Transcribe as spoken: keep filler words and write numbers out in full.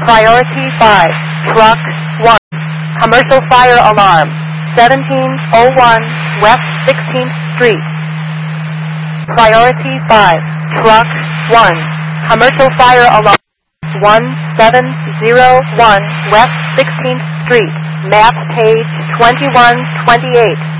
Priority five, Truck one, Commercial Fire Alarm, seventeen oh one West sixteenth Street. Priority five, Truck one, Commercial Fire Alarm, one seven zero one West sixteenth Street, map page twenty-one twenty-eight.